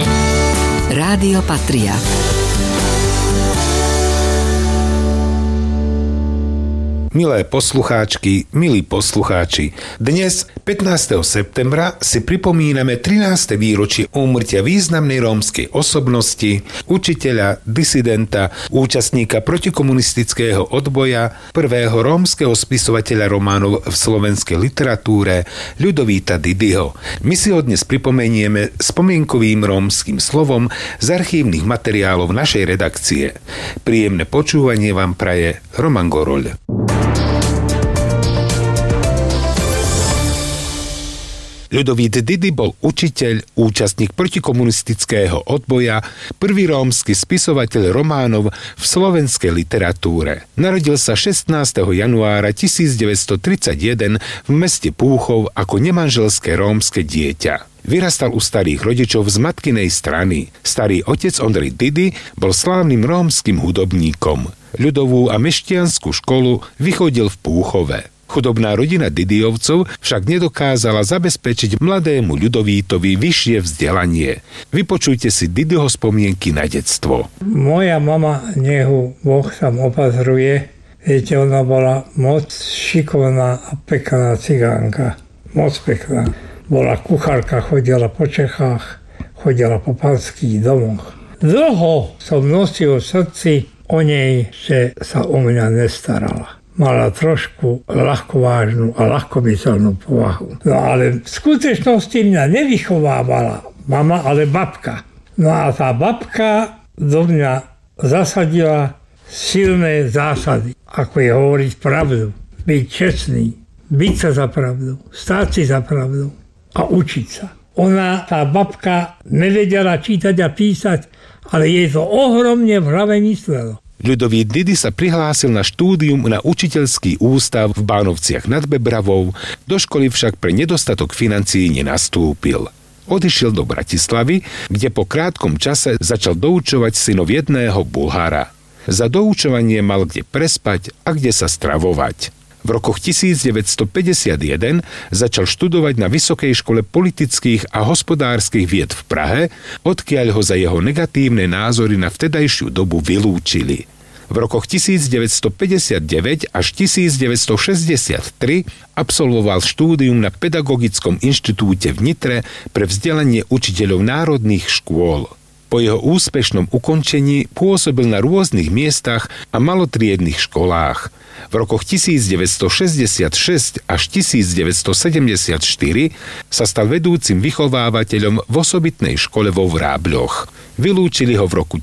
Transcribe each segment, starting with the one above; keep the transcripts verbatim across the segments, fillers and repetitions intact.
Rádio Patria. Milé poslucháčky, milí poslucháči, dnes, pätnásteho septembra, si pripomíname trináste výročie úmrtia významnej rómskej osobnosti, učiteľa, disidenta, účastníka protikomunistického odboja, prvého rómskeho spisovateľa románov v slovenskej literatúre, Ľudovíta Didyho. My si ho dnes pripomenieme spomienkovým rómskym slovom z archívnych materiálov našej redakcie. Príjemné počúvanie vám praje Roman Goroľ. Ľudovít Didy bol učiteľ, účastník protikomunistického odboja, prvý rómsky spisovateľ románov v slovenskej literatúre. Narodil sa šestnásteho januára tisícdeväťstotridsaťjeden v meste Púchov ako nemanželské rómske dieťa. Vyrastal u starých rodičov z matkinej strany. Starý otec Ondrej Didy bol slávnym rómskym hudobníkom. Ľudovú a mešťanskú školu vychodil v Púchove. Chudobná rodina Didyovcov však nedokázala zabezpečiť mladému Ľudovítovi vyššie vzdelanie. Vypočujte si Didyho spomienky na detstvo. Moja mama, nehu Boh tam opazruje, viete, ona bola moc šikovná a pekná cigánka. Moc pekná. Bola kuchárka, chodila po Čechách, chodila po panských domoch. Dlho som nosil v srdci o nej, že sa o mňa nestarala. Mala trošku ľahkovážnu a ľahkomyselnú povahu. No ale v skutočnosti mňa nevychovávala mama, ale babka. No a tá babka do mňa zasadila silné zásady. Ako je hovoriť pravdu, byť čestný, byť sa za pravdu, stáť si za pravdu a učiť sa. Ona, tá babka, nevedela čítať a písať, ale jej to ohromne v hlave myslelo. Ľudovít Didy sa prihlásil na štúdium na učiteľský ústav v Bánovciach nad Bebravou, do školy však pre nedostatok financií nenastúpil. Odišiel do Bratislavy, kde po krátkom čase začal doučovať synov jedného Bulhara. Za doučovanie mal kde prespať a kde sa stravovať. V rokoch tisícdeväťstopäťdesiatjeden začal študovať na Vysokej škole politických a hospodárskych vied v Prahe, odkiaľ ho za jeho negatívne názory na vtedajšiu dobu vylúčili. V rokoch tisícdeväťstopäťdesiatdeväť až tisícdeväťstošesťdesiattri absolvoval štúdium na Pedagogickom inštitúte v Nitre pre vzdelanie učiteľov národných škôl. Po jeho úspešnom ukončení pôsobil na rôznych miestach a malotriednych školách. V rokoch tisícdeväťstošesťdesiatšesť až tisícdeväťstosedemdesiatštyri sa stal vedúcim vychovávateľom v osobitnej škole vo Vrábľoch. Vylúčili ho v roku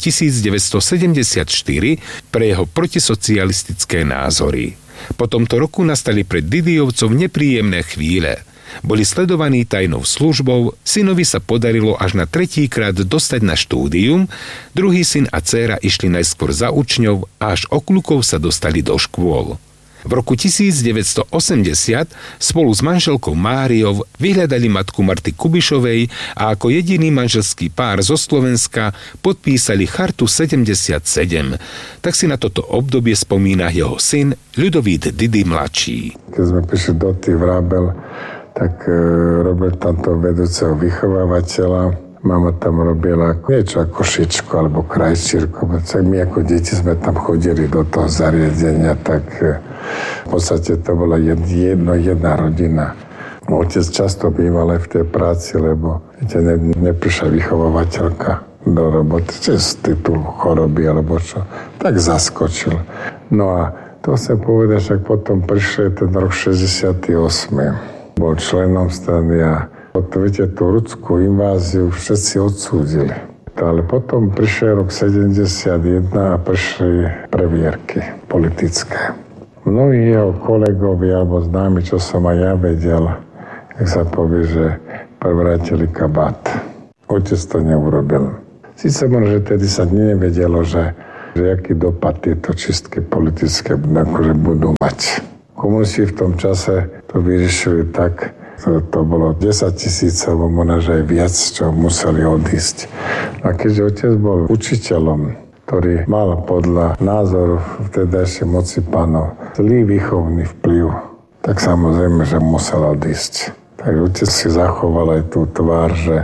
tisícdeväťstosedemdesiatštyri pre jeho protisocialistické názory. Po tomto roku nastali pre Didyovcov nepríjemné chvíle. Boli sledovaní tajnou službou, synovi sa podarilo až na tretíkrát dostať na štúdium, druhý syn a dcéra išli najskôr za učňou a až okľukov sa dostali do škôl. V roku tisícdeväťstoosemdesiat spolu s manželkou Máriou vyhľadali matku Marty Kubišovej a ako jediný manželský pár zo Slovenska podpísali Chartu sedemdesiatsedem. Tak si na toto obdobie spomína jeho syn Ľudovít Didy mladší. Keď sme prišli do tých Vrábel, tak e, robil tam toho vedúceho vychovávateľa. Mama tam robila niečo ako šičku alebo krajčírku. Tak my ako deti sme tam chodili do toho zariadenia, tak e, v podstate to bola jedno, jedna rodina. Otec často býval aj v tej práci, lebo viete, ne, neprišla vychovávateľka do roboty, cez titul choroby alebo čo. Tak zaskočil. No a to sa povedal, že potom prišiel ten rok šesťdesiaty ôsmy Bol členom strany a potom, viete, tú rudskú inváziu všetci odsúdili. Ale potom prišiel rok sedemdesiatjeden a prišli previerky politické. Mnohí jeho kolegovia alebo známi, čo som aj ja vedel, jak sa povie, že prevrátili kabát. Otec to neurobil. Sice možno, že tedy sa nevedelo, že, že aký dopad tieto čistky politické akože budú mať. Komunisti v tom čase to vyriešili tak, to, to bolo desaťtisíc, alebo možno aj viac, čo museli odísť. A keďže otec bol učiteľom, ktorý mal podľa názoru vtedajšej moci pánov zlý výchovný vplyv, tak samozrejme, že musel odísť. Tak otec si zachoval aj tú tvár, že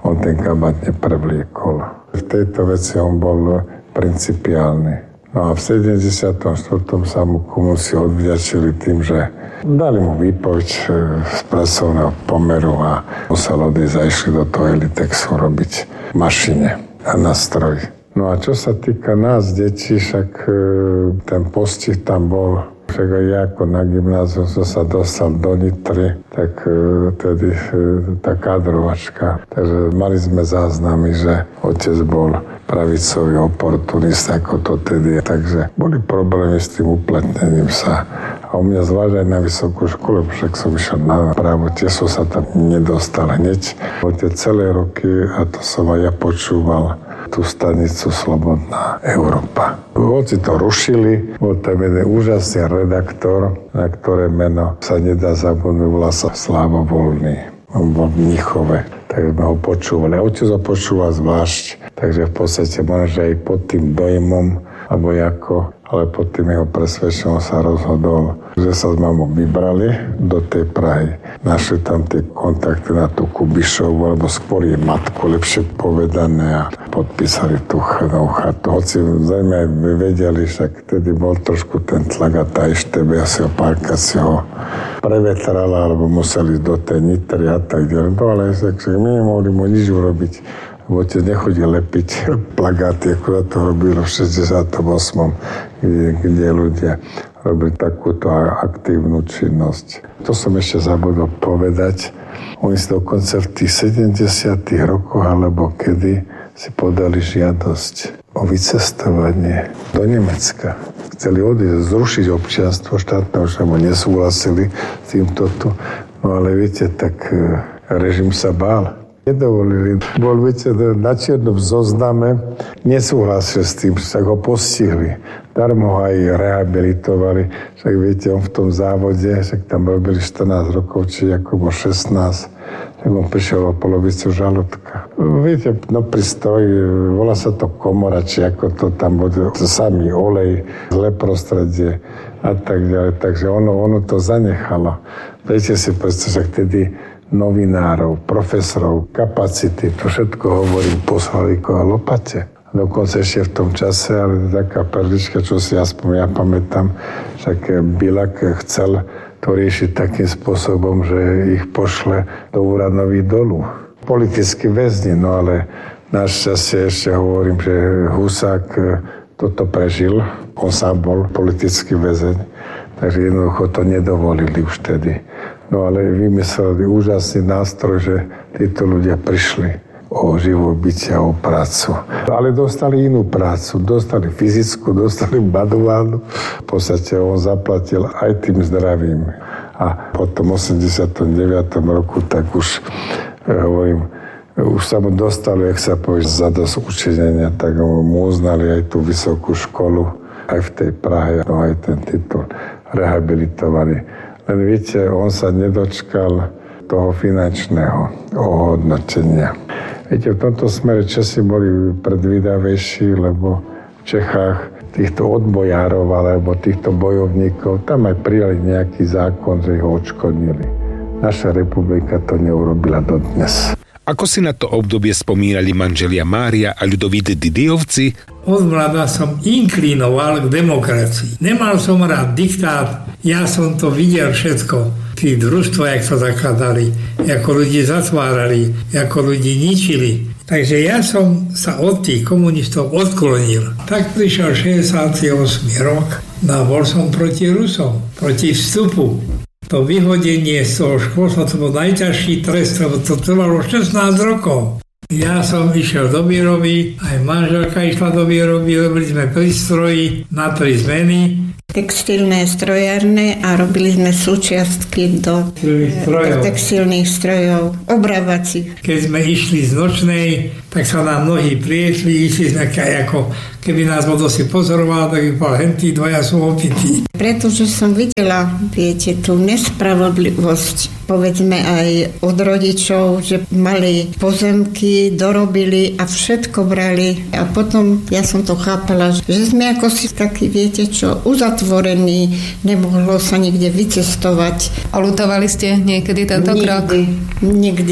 on ten kabát neprevliekol. V tejto veci on bol principiálny. No a v sedemdesiatom štvrtom sa mu komusi odvďačili tým, že dali mu výpoveď z pracovného pomeru a musel odísť a išli do toho Elitexu robiť v mašine a na stroj. No a čo sa týka nás, detí, však ten postih tam bol. Však aj ja ako na gymnáziu som sa dostal do Nitry, tak tedy tá kadrovačka. Takže mali sme záznamy, že otec bol pravicový oportunista, ako to tedy je. Takže boli problémy s tým uplatnením sa. A u mňa zvlášť aj na vysokú školu, však som išiel na právo, tiež som sa tam nedostal hneď. Po tie celé roky, a to som aj ja počúval, tú stanicu Slobodná Európa. Hoci to rušili, bol tam jeden úžasný redaktor, na ktoré meno sa nedá zabudnúť, volá sa Slávo Voľný. On bol v Mníchove, tak sme ho počúvali. Otec ho počúval zvlášť, takže v podstate možno, že aj pod tým dojmom, alebo ako, ale pod tým jeho presvedčením sa rozhodol, že sa s mamou vybrali do tej Prahy. Našli tam tie kontakty na tú Kubišovu, alebo skôr je matku, lepšie povedané, a podpísali tú novú chatu. Hoci zrejme by vedeli, však vtedy bol trošku ten tlak a tá eštebe asi o párka si ho prevetrala, alebo museli do tej Nitry a tak ďalej. No ale my nemohli mu nič urobiť. Otec nechodí lepiť plagáty, ako to robilo v šesťdesiatom ôsmom, kde, kde ľudia robili takúto aktívnu činnosť. To som ešte zabudol povedať. Oni si dokonca v tých sedemdesiatych rokoch, alebo kedy, si podali žiadosť o vycestovanie do Nemecka. Chceli odísť, zrušiť občianstvo štátne, už mu nesúhlasili s týmto tu. No ale viete, tak režim sa bál. Nedovolili. Bol, viete, na čiernom zozname, nesúhlasil s tým, však ho postihli. Darmo ho aj rehabilitovali. Však viete, on v tom závode, však tam robili štrnásť rokov, či ako bol šestnásť. Tak on prišiel o polovicu žalúdka. Viete, no pri stoji, volá sa to komora, či ako to tam bude, samý olej, zlé prostredie a tak ďalej. Takže ono, ono to zanechalo. Viete si predstaviť, že vtedy novinárov, profesorov, kapacity, to všetko hovorím, poslali ko lopate. Dokonca ešte v tom čase, ale taká perlička, čo si aspoň ja pamätám, však Bilak chcel to riešiť takým spôsobom, že ich pošle do Uranových dolu. Politickí väzni, no ale našťastie ešte hovorím, že Husák toto prežil, on sám bol politický väzeň, takže jednoducho to nedovolili už tedy. No ale vymysleli úžasný nástroj, že títo ľudia prišli o živobytie a o prácu. Ale dostali inú prácu, dostali fyzickú, dostali manuálnu. V podstate on zaplatil aj tým zdravím. A potom v osemdesiatom deviatom roku tak už, hovorím, už sa mu dostali, jak sa povie, za dosť učinenia, tak mu uznali aj tú vysokú školu, aj v tej Prahe, no aj ten titul rehabilitovali. Len viete, on sa nedočkal toho finančného ohodnotenia. Viete, v tomto smere Česi boli predvídavejší, lebo v Čechách týchto odbojárov alebo týchto bojovníkov, tam aj prijali nejaký zákon, že ich odškodnili. Naša republika to neurobila dodnes. Ako si na to obdobie spomínali manželia Mária a Ľudovít Didijovci? Od mladá som inklinoval k demokracii. Nemal som rád diktát, ja som to videl všetko. Tí družstva, jak sa zakladali, ako ľudí zatvárali, ako ľudí ničili. Takže ja som sa od tých komunistov odklonil. Tak prišiel šesťdesiaty ôsmy rok, no bol som proti Rusom, proti vstupu. To vyhodenie z toho školstva, to bol najťažší trest, lebo to trvalo šestnásť rokov. Ja som išiel do výroby, aj manželka išla do výroby, robili sme prístroji na tri zmeny. Textilné strojárne a robili sme súčiastky do, do textilných strojov, obrábacích. Keď sme išli z nočnej, tak sa nám nohy priešli, išli sme ako, keby nás bol si pozoroval, tak by povedal, hentí dvaja sú opití. Pretože som videla, viete, tú nespravodlivosť, povedzme aj od rodičov, že mali pozemky, dorobili a všetko brali. A potom ja som to chápala, že sme ako si takí, viete čo, uzatvorení, nemohlo sa nikde vycestovať. A ľutovali ste niekedy tento nikdy, krok? Nikdy.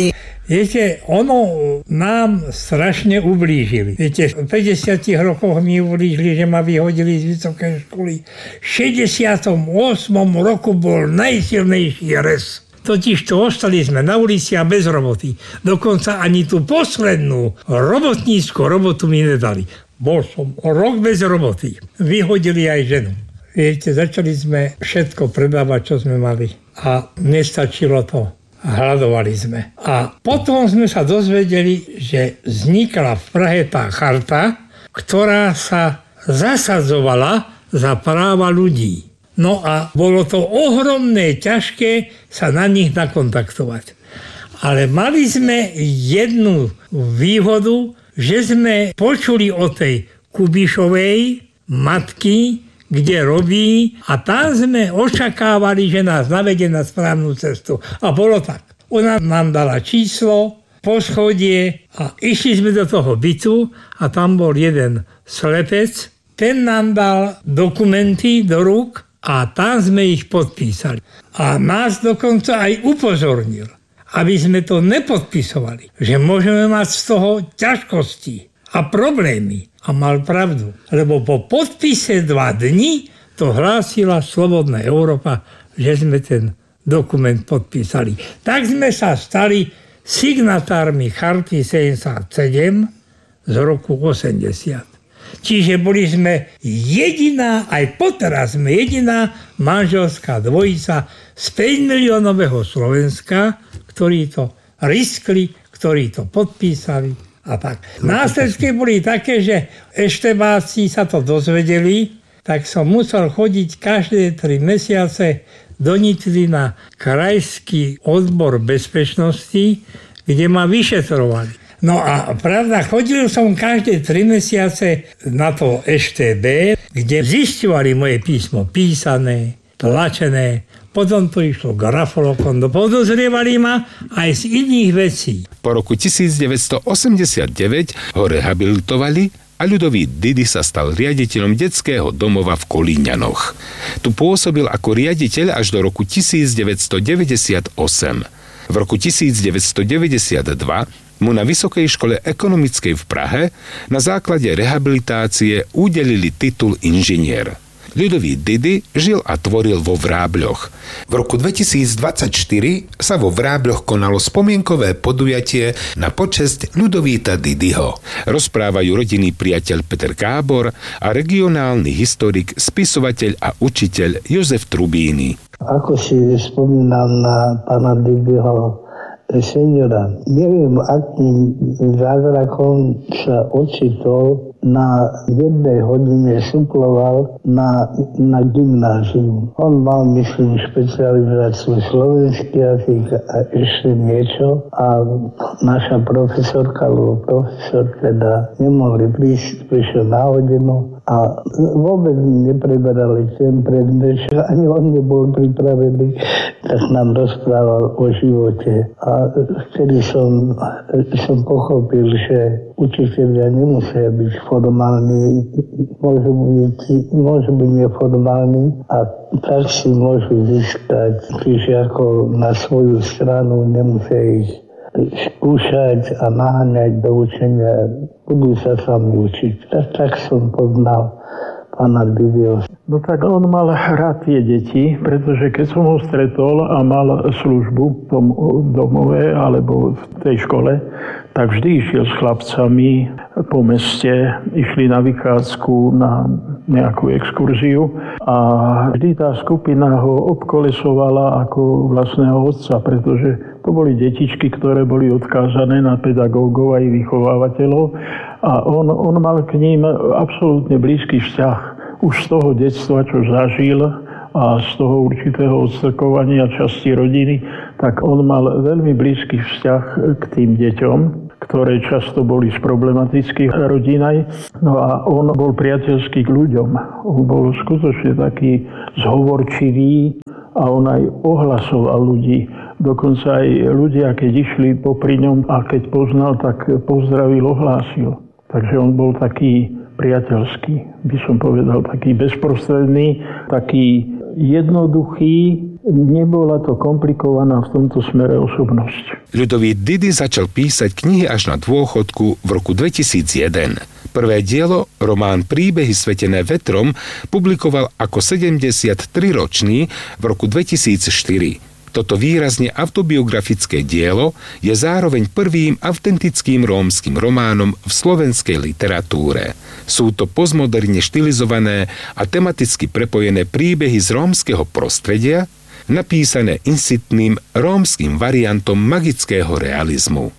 Viete, ono nám strašne ublížili. Viete, v päťdesiatich rokoch mi ublížili, že ma vyhodili z vysokej školy. V šesťdesiatom ôsmom roku bol najsilnejší res. Totiž to ostali sme na ulici a bez roboty. Dokonca ani tú poslednú robotnícku robotu mi nedali. Bol som rok bez roboty. Vyhodili aj ženu. Viete, začali sme všetko predávať, čo sme mali. A nestačilo to. Hľadovali sme. A potom sme sa dozvedeli, že vznikla v Prahe tá charta, ktorá sa zasadzovala za práva ľudí. No a bolo to ohromné, ťažké sa na nich nakontaktovať. Ale mali sme jednu výhodu, že sme počuli o tej Kubišovej matky, kde robí, a tam sme očakávali, že nás navedie na správnu cestu. A bolo tak. Ona nám dala číslo, poschodie a išli sme do toho bytu a tam bol jeden slepec. Ten nám dal dokumenty do rúk a tam sme ich podpísali. A nás dokonca aj upozornil, aby sme to nepodpisovali, že môžeme mať z toho ťažkosti a problémy. A mal pravdu, lebo po podpise dva dni to hlásila Slobodná Európa, že sme ten dokument podpísali. Tak sme sa stali signatármi Charty sedemdesiatsedem z roku osemdesiat. Čiže boli sme jediná, aj poteraz sme jediná manželská dvojica z päťmiliónového Slovenska, ktorí to riskli, ktorí to podpísali. A tak. Následky boli také, že eštebáci sa to dozvedeli, tak som musel chodiť každé tri mesiace do Nitry na krajský odbor bezpečnosti, kde ma vyšetrovali. No a pravda, chodil som každé tri mesiace na to eš té bé, kde zisťovali moje písmo písané, tlačené. Potom to išlo grafolokom, podozrievali ma aj z iných vecí. Po roku devätnásťstoosemdesiatdeväť ho rehabilitovali a ľudový Didy sa stal riaditeľom detského domova v Kolíňanoch. Tu pôsobil ako riaditeľ až do roku devätnásťstodeväťdesiatosem. V roku devätnásťstodeväťdesiatdva mu na Vysokej škole ekonomickej v Prahe na základe rehabilitácie udelili titul inžinier. Ľudový Didy žil a tvoril vo Vrábľoch. V roku dvetisícdvadsaťštyri sa vo Vrábľoch konalo spomienkové podujatie na počesť Ľudovíta Didyho. Rozprávajú rodinný priateľ Peter Kábor a regionálny historik, spisovateľ a učiteľ Jozef Trubíny. Ako si spomínam na pána Didyho seniora, neviem, akým zázrakom sa ocitol na jednej hodine suploval na, na gymnázium. On mal, myslím, špecializáciu slovenský jazyk a ešte niečo a naša profesorka, alebo profesor teda nemohli prísť, prišiel na hodinu a vôbec nepreberali ten predmet, že ani on nebol pripravený, tak nám rozprával o živote. A vtedy som, som pochopil, že učiteľia nemusia byť formálni, môžu byť, môžu byť neformálni a tak si môžu získať žiakov na svoju stranu, nemusia ich skúšať a naháňať do učenia, budú sa sami učiť. Tak, tak som poznal pána Didyho. No tak on mal rád tie deti, pretože keď som ho stretol a mal službu v tom domove alebo v tej škole, tak vždy išiel s chlapcami po meste, išli na vychádzku, na nejakú exkurziu a vždy tá skupina ho obkolesovala ako vlastného otca, pretože to boli detičky, ktoré boli odkázané na pedagógov aj vychovávateľov a on, on mal k ním absolútne blízky vzťah. Už z toho detstva, čo zažil a z toho určitého odstrkovania časti rodiny, tak on mal veľmi blízky vzťah k tým deťom, ktoré často boli z problematických rodín. No a on bol priateľský k ľuďom. On bol skutočne taký zhovorčivý a on aj ohlasoval ľudí. Dokonca aj ľudia, keď išli popri ňom a keď poznal, tak pozdravil, ohlásil. Takže on bol taký priateľský, by som povedal, taký bezprostredný, taký jednoduchý nebola to komplikovaná v tomto smere osobnosť. Ľudovít Didy začal písať knihy až na dôchodku v roku dvetisícjeden. Prvé dielo, román Príbehy svetené vetrom, publikoval ako sedemdesiattriročný v roku dvetisícštyri. Toto výrazne autobiografické dielo je zároveň prvým autentickým rómskym románom v slovenskej literatúre. Sú to postmoderne štilizované a tematicky prepojené príbehy z rómskeho prostredia, napísané insitným rómskym variantom magického realizmu.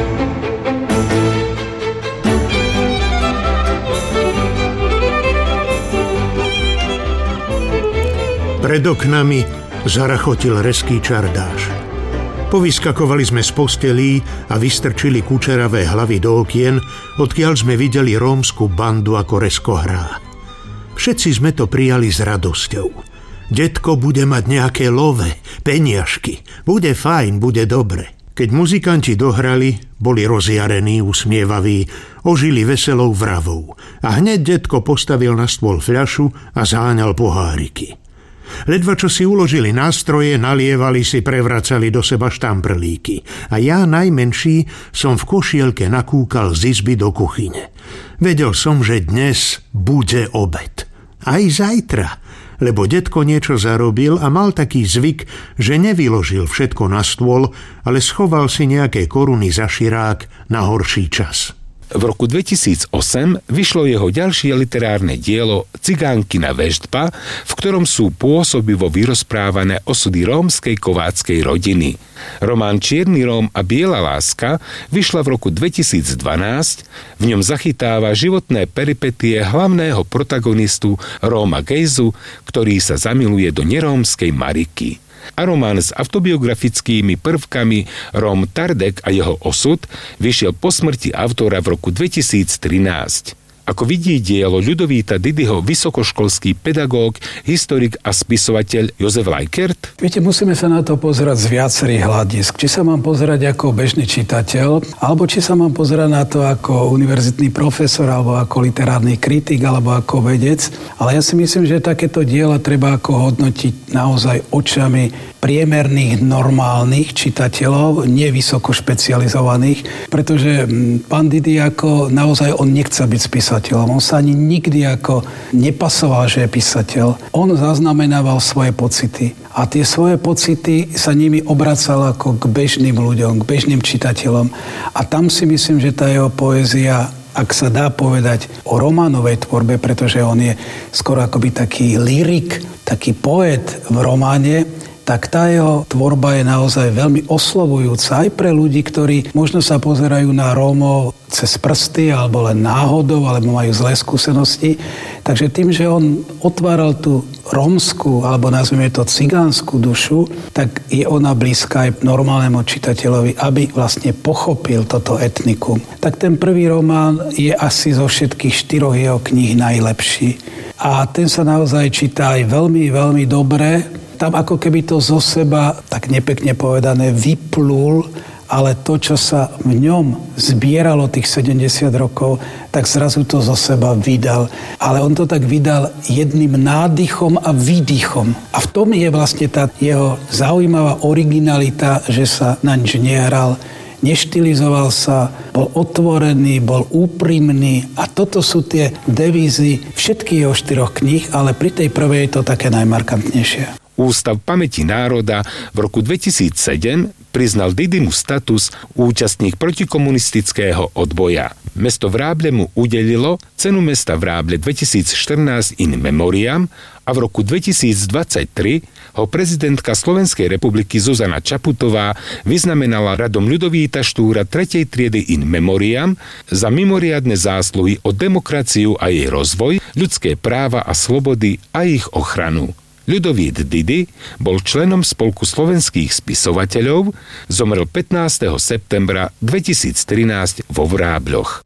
Pred oknami zarachotil rezký čardáš. Povyskakovali sme z postelí a vystrčili kučeravé hlavy do okien, odkiaľ sme videli rómsku bandu, ako rezko hrá. Všetci sme to prijali s radosťou. Detko bude mať nejaké love, peniažky. Bude fajn, bude dobre. Keď muzikanti dohrali, boli rozjarení, usmievaví, ožili veselou vravou. A hneď detko postavil na stôl fľašu a záňal poháriky. Ledva čo si uložili nástroje, nalievali si, prevracali do seba štamprlíky. A ja, najmenší, som v košielke nakúkal z izby do kuchyne. Vedel som, že dnes bude obed. Aj zajtra, lebo detko niečo zarobil a mal taký zvyk, že nevyložil všetko na stôl, ale schoval si nejaké koruny za širák na horší čas. V roku dvetisícosem vyšlo jeho ďalšie literárne dielo Cigánkina veštba, v ktorom sú pôsobivo vyrozprávané osudy rómskej kováckej rodiny. Román Čierny Róm a biela láska vyšla v roku dvetisícdvanásť, v ňom zachytáva životné peripetie hlavného protagonistu Róma Gejzu, ktorý sa zamiluje do nerómskej Mariky. A román s autobiografickými prvkami Róm Tardek a jeho osud vyšiel po smrti autora v roku dvetisíctrinásť. Ako vidí dielo Ľudovíta Didyho vysokoškolský pedagóg, historik a spisovateľ Jozef Lajkert? Viete, musíme sa na to pozerať z viacerých hľadisk. Či sa mám pozerať ako bežný čitateľ, alebo či sa mám pozerať na to ako univerzitný profesor, alebo ako literárny kritik, alebo ako vedec. Ale ja si myslím, že takéto diela treba ako hodnotiť naozaj očami priemerných, normálnych čitateľov, nie vysoko špecializovaných, pretože pán Didy ako naozaj on nechce byť spisateľom. On sa ani nikdy ako nepasoval, že je písateľ. On zaznamenával svoje pocity a tie svoje pocity sa nimi obracal ako k bežným ľuďom, k bežným čitateľom. A tam si myslím, že tá jeho poézia, ak sa dá povedať o románovej tvorbe, pretože on je skoro akoby taký lyrik, taký poet v románe, tak tá jeho tvorba je naozaj veľmi oslovujúca aj pre ľudí, ktorí možno sa pozerajú na Rómov cez prsty alebo len náhodou, alebo majú zlé skúsenosti. Takže tým, že on otváral tú rómsku, alebo nazvime to cigánsku dušu, tak je ona blízka aj normálnemu čitateľovi, aby vlastne pochopil toto etnikum. Tak ten prvý román je asi zo všetkých štyroch jeho kníh najlepší. A ten sa naozaj číta aj veľmi, veľmi dobre. Tam ako keby to zo seba, tak nepekne povedané, vyplul, ale to, čo sa v ňom zbieralo tých sedemdesiat rokov, tak zrazu to zo seba vydal. Ale on to tak vydal jedným nádychom a výdychom. A v tom je vlastne tá jeho zaujímavá originalita, že sa na nič nehral, neštilizoval sa, bol otvorený, bol úprimný a toto sú tie devízy všetkých jeho štyroch kníh, ale pri tej prvej je to také najmarkantnejšie. Ústav pamäti národa v roku dvetisícsedem priznal Didymu status účastník protikomunistického odboja. Mesto Vráble mu udelilo cenu mesta Vráble dvetisícštrnásť in memoriam a v roku dvetisícdvadsaťtri ho prezidentka Slovenskej republiky Zuzana Čaputová vyznamenala radom Ľudovíta Štúra tretej triedy in memoriam za mimoriadne zásluhy o demokraciu a jej rozvoj, ľudské práva a slobody a ich ochranu. Ľudovít Didy bol členom Spolku slovenských spisovateľov, zomrel pätnásteho septembra dvetisíctrinásť vo Vrábľoch.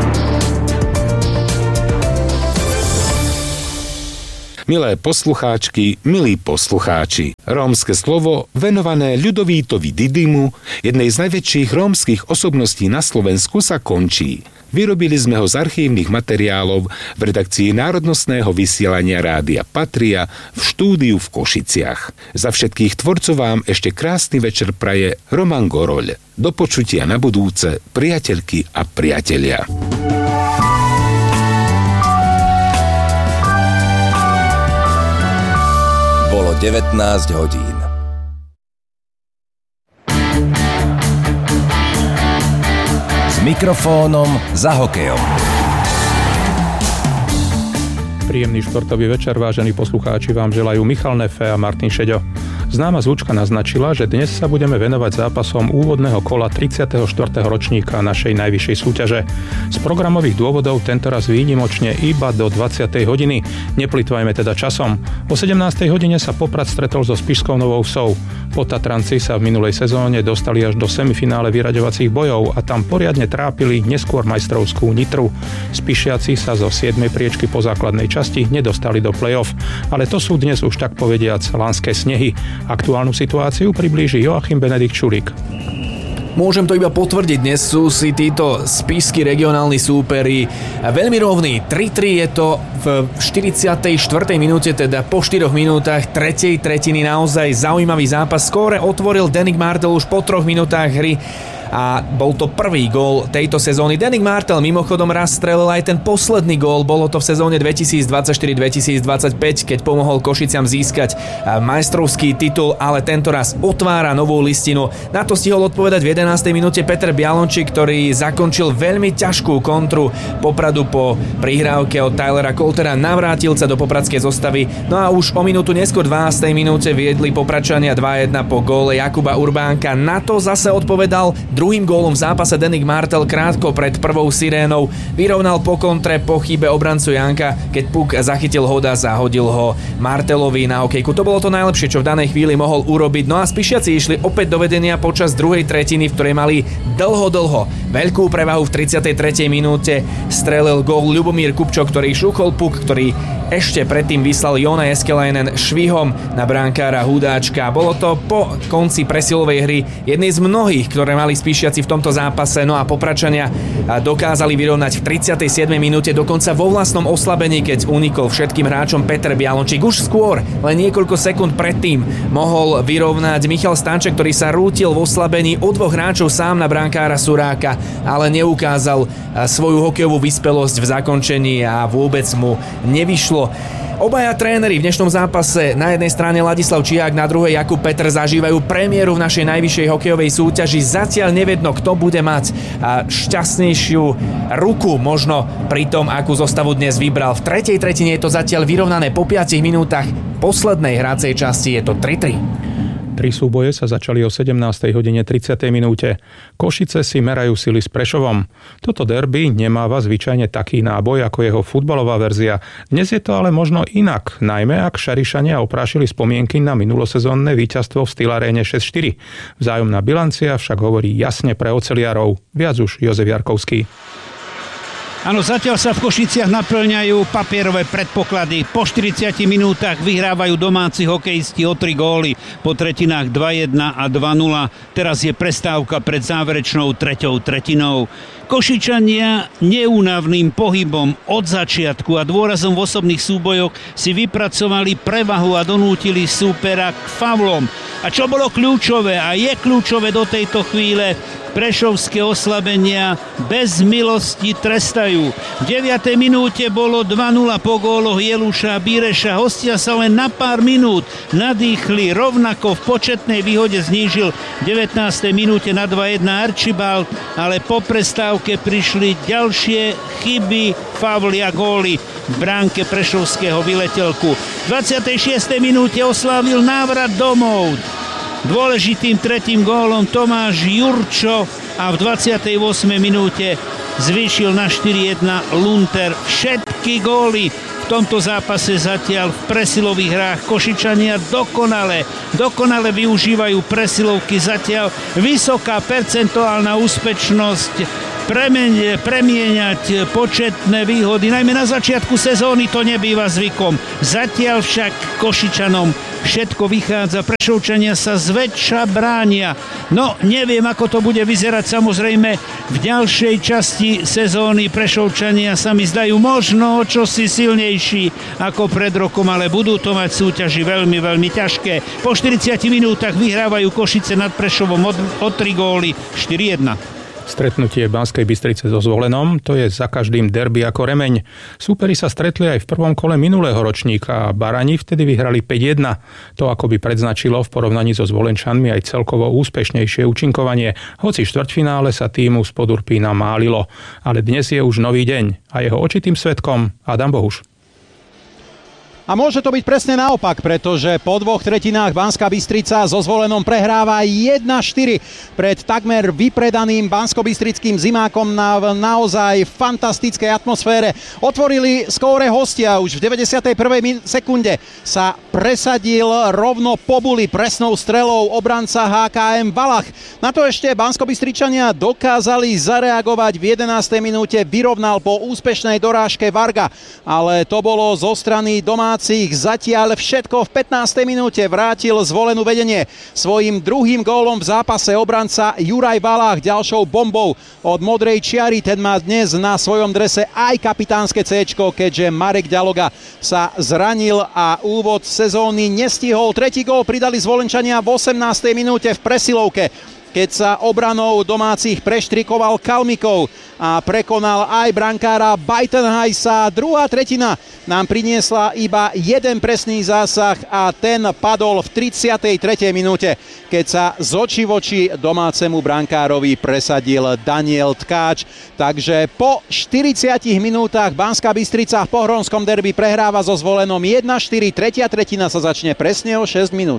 Milé poslucháčky, milí poslucháči, rómske slovo venované Ľudovítovi Didymu, jednej z najväčších rómskych osobností na Slovensku, sa končí. Vyrobili sme ho z archívnych materiálov v redakcii Národnostného vysielania rádia Patria v štúdiu v Košiciach. Za všetkých tvorcov vám ešte krásny večer praje Roman Goroľ. Do počutia na budúce, priateľky a priatelia. Bolo devätnásť hodín. S mikrofónom za hokejom. Príjemný športový večer, vážení poslucháči, vám želajú Michal Nefe a Martin Šeďo. Známa zvučka naznačila, že dnes sa budeme venovať zápasom úvodného kola tridsiateho štvrtého ročníka našej najvyššej súťaže. Z programových dôvodov tentoraz výnimočne iba do dvadsiatej hodiny. Neplitvajme teda časom. O sedemnástej hodine sa Poprad stretol so Spišskou Novou Vsou. Potatranci sa v minulej sezóne dostali až do semifinále vyraďovacích bojov a tam poriadne trápili neskôr majstrovskú Nitru. Spišiaci sa zo siedmej priečky po základnej časti nedostali do play-off, ale to sú dnes už tak povediac lanské snehy. Aktuálnu situáciu priblíži Joachim Benedikt Čulík. Môžem to iba potvrdiť, dnes sú si títo spišskí regionálni súperi veľmi rovní. tri tri je to v štyridsiatej štvrtej minúte, teda po štyroch minútach tretej tretiny, naozaj zaujímavý zápas. Skóre otvoril Danik Martel už po troch minútach hry a bol to prvý gól tejto sezóny. Danik Martel mimochodom raz strelil aj ten posledný gól, bolo to v sezóne dvetisícdvadsaťštyri dvetisícdvadsaťpäť, keď pomohol Košiciam získať majstrovský titul, ale tento raz otvára novú listinu. Na to stihol odpovedať v jedenástej minúte Peter Bialončík, ktorý zakončil veľmi ťažkú kontru Popradu po prihrávke od Tylera Coultera, navrátil sa do popradskej zostavy, no a už o minútu neskôr v dvanástej minúte viedli Popradčania dva jedna po góle Jakuba Urbánka. Na to zase odpovedal druhým gólom v zápase Danik Martel krátko pred prvou sirénou. Vyrovnal po kontre po chybe obrancu Janka, keď puk zachytil Hodas a hodil ho Martelovi na hokejku. To bolo to najlepšie, čo v danej chvíli mohol urobiť. No a Spišiaci išli opäť do vedenia počas druhej tretiny, v ktorej mali dlho, dlho veľkú prevahu. V tridsiatej tretej minúte strelil gól Ľubomír Kupčo, ktorý šúchol puk, ktorý ešte predtým vyslal Joona Jeskelainen švihom na brankára Hudáčka. Bolo to po konci presilovej hry jednej z mnohých, ktoré mali Spišiaci v tomto zápase. No a Popradčania dokázali vyrovnať v tridsiatej siedmej minúte, dokonca vo vlastnom oslabení, keď unikol všetkým hráčom Peter Bialončík. Už skôr, len niekoľko sekúnd predtým, mohol vyrovnať Michal Stanček, ktorý sa rútil v oslabení o dvoch hráčov sám na brankára Suráka, ale neukázal svoju hokejovú vyspelosť v zakončení a vôbec mu nevyšlo. Obaja tréneri v dnešnom zápase, na jednej strane Ladislav Čiák, na druhej Jakub Petr, zažívajú premiéru v našej najvyššej hokejovej súťaži. Zatiaľ nevedno, kto bude mať šťastnejšiu ruku možno pri tom, akú zostavu dnes vybral. V tretej tretine je to zatiaľ vyrovnané po piatich minútach poslednej hracej časti, je to tri tri. Tri súboje sa začali o sedemnástej hodine tridsiatej minúte. Košice si merajú sily s Prešovom. Toto derby nemáva zvyčajne taký náboj ako jeho futbalová verzia. Dnes je to ale možno inak, najmä ak Šarišania oprášili spomienky na minulosezónne víťazstvo v Stylaréne šesť štyri. Vzájomná bilancia však hovorí jasne pre oceliarov. Viac už Jozef Jarkovský. Áno, zatiaľ sa v Košiciach naplňajú papierové predpoklady. Po štyridsiatich minútach vyhrávajú domáci hokejisti o tri góly. Po tretinách dva jedna a dva nula. Teraz je prestávka pred záverečnou treťou tretinou. Košičania neúnavným pohybom od začiatku a dôrazom v osobných súbojoch si vypracovali prevahu a donútili súpera k faulom. A čo bolo kľúčové a je kľúčové do tejto chvíle, prešovské oslabenia bez milosti trestajú. V deviatej minúte bolo dva nula po góloch Jeluša a Bíreša. Hostia sa len na pár minút nadýchli, rovnako v početnej výhode znížil v devätnástej minúte na dva jedna Archibald, ale po prestávke prišli ďalšie chyby, fauly a góly v bránke prešovského vyletelku. V dvadsiatej šiestej minúte oslávil návrat domov dôležitým tretím gólom Tomáš Jurčo a v dvadsiatej ôsmej minúte zvýšil na štyri jedna Lunter. Všetky góly v tomto zápase zatiaľ v presilových hrách Košičania dokonale, dokonale využívajú presilovky. Zatiaľ vysoká percentuálna úspešnosť premieňať početné výhody. Najmä na začiatku sezóny to nebýva zvykom. Zatiaľ však Košičanom Všetko vychádza, Prešovčania sa zväčša bránia. No, neviem, ako to bude vyzerať samozrejme v ďalšej časti sezóny. Prešovčania sa mi zdajú možno čosi silnejší ako pred rokom, ale budú to mať súťaži veľmi, veľmi ťažké. Po štyridsiatich minútach vyhrávajú Košice nad Prešovom o, o tri góly štyri jedna. Stretnutie Banskej Bystrice so Zvolenom, to je za každým derby ako remeň. Súperi sa stretli aj v prvom kole minulého ročníka a Barani vtedy vyhrali päť jedna. To akoby predznačilo v porovnaní so Zvolenčanmi aj celkovo úspešnejšie účinkovanie, hoci v štvrťfinále sa týmu z Podurpína málilo. Ale dnes je už nový deň a jeho očitým svedkom Adam Bohuš. A môže to byť presne naopak, pretože po dvoch tretinách Banská Bystrica so Zvolenom prehráva jeden štyri pred takmer vypredaným banskobystrickým zimákom na naozaj fantastickej atmosfére. Otvorili skóre hostia, už v deväťdesiatej prvej sekunde sa presadil rovno po buli presnou strelou obranca há ká em Valach. Na to ešte Banskobystričania dokázali zareagovať v jedenástej minúte, vyrovnal po úspešnej dorážke Varga, ale to bolo zo strany domácich. Zatiaľ všetko v pätnástej minúte vrátil Zvolenú vedenie. Svojím druhým gólom v zápase obranca Juraj Valach ďalšou bombou od modrej čiary. Ten má dnes na svojom drese aj kapitánske céčko, keďže Marek Ďaloga sa zranil a úvod sezóny nestihol. Tretí gól pridali Zvolenčania v osemnástej minúte v presilovke, keď sa obranou domácich preštrikoval Kalmikov a prekonal aj brankára Bajtenhajsa. Druhá tretina nám priniesla iba jeden presný zásah a ten padol v tridsiatej tretej minúte, keď sa z očí v oči domácemu brankárovi presadil Daniel Tkáč. Takže po štyridsiatich minútach Banská Bystrica v pohronskom derby prehráva so Zvolenom jeden štyri. Tretia tretina sa začne presne o šesť minút.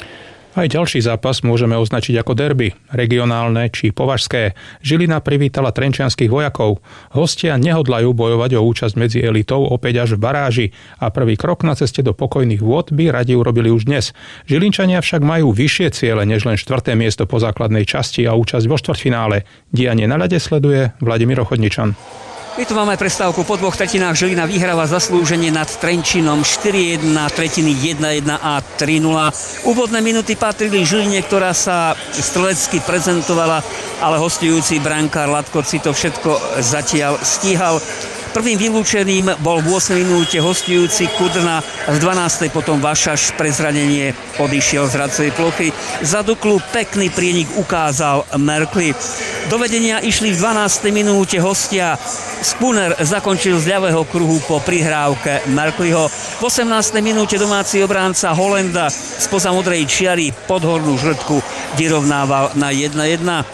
Aj ďalší zápas môžeme označiť ako derby, regionálne či považské. Žilina privítala trenčianskych vojakov. Hostia nehodlajú bojovať o účasť medzi elitou opäť až v baráži a prvý krok na ceste do pokojných vôd by radi urobili už dnes. Žilinčania však majú vyššie ciele než len štvrté miesto po základnej časti a účasť vo štvrťfinále. Dianie na ľade sleduje Vladimír Ochodničan. My tu máme prestávku po dvoch tretinách. Žilina vyhráva zaslúžene nad Trenčínom štyri jedna, tretiny jeden jedna a tri nula. Úvodné minúty patrili Žiline, ktorá sa strelecky prezentovala, ale hostujúci brankár Latko si to všetko zatiaľ stíhal. Prvým vylúčeným bol v ôsmej minúte hostujúci Kudrna, z dvanástej potom Vašaš pre zranenie odišiel z hracej plochy. Za Duklu pekný prienik ukázal Merkli. Do vedenia išli v dvanástej minúte hostia. Spooner zakončil z ľavého kruhu po prihrávke Merkliho. V osemnástej minúte domáci obránca Holenda spoza modrej čiary podhornú žrtku vyrovnával na jeden jedna.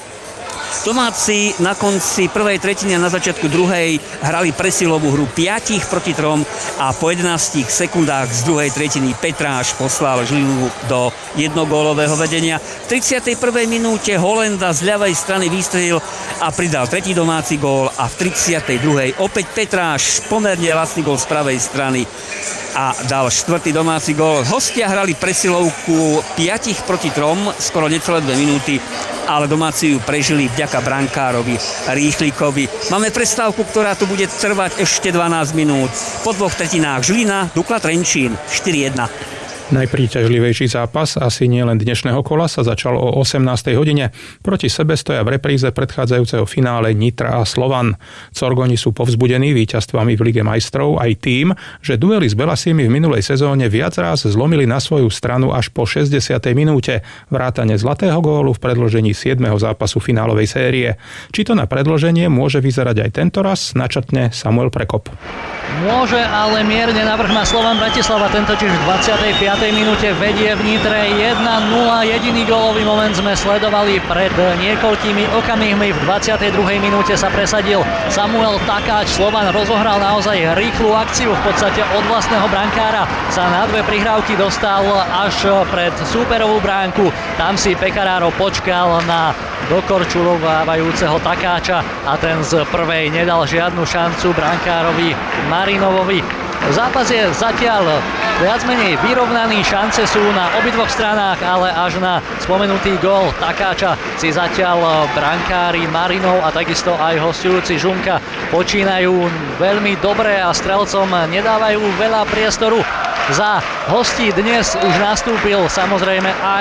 Domáci na konci prvej tretiny a na začiatku druhej hrali presilovú hru päť proti trom a po jedenástich sekundách z druhej tretiny Petráš poslal Žilinu do jednogólového vedenia. V tridsiatej prvej minúte Holenda z ľavej strany vystrelil a pridal tretí domáci gól a v tridsiatej druhej opäť Petráš pomerne vlastný gól z pravej strany a dal štvrtý domáci gól. Hostia hrali presilovku päť proti trom, skoro necelé dve minúty, ale domáci ju prežili vďaka brankárovi Rýchlikovi. Máme prestávku, ktorá tu bude trvať ešte dvanásť minút. Po dvoch tretinách Žilina, Dukla Trenčín štyri jedna. Najpríťažlivejší zápas asi nie len dnešného kola sa začal o osemnástej hodine. Proti sebe stoja v repríze predchádzajúceho finále Nitra a Slovan. Corgoni sú povzbudení víťazstvami v Lige majstrov aj tým, že duely s Belasími v minulej sezóne viac raz zlomili na svoju stranu až po šesťdesiatej minúte. Vrátane zlatého gólu v predĺžení siedmeho zápasu finálovej série. Či to na predĺženie môže vyzerať aj tento raz, načrtne Samuel Prekop. Môže, ale mierne navrh má Slovan Bratislava. Tento čiž v dvadsiatej piatej minúte vedie v Nitre jeden nula. Jediný gólový moment sme sledovali pred niekoľkými okamihmi. V dvadsiatej druhej minúte sa presadil Samuel Takáč. Slovan rozohral naozaj rýchlu akciu. V podstate od vlastného brankára sa na dve prihrávky dostal až pred súperovú bránku. Tam si Pekarárov počkal na dokorčulovávajúceho Takáča a ten z prvej nedal žiadnu šancu brankárovi Marinovovi. Zápas je zatiaľ viac menej vyrovnaný, šance sú na obidvoch stranách, ale až na spomenutý gól Takáča si zatiaľ brankári Marinov a takisto aj hostujúci Žunka počínajú veľmi dobre a strelcom nedávajú veľa priestoru. Za hostí dnes už nastúpil samozrejme aj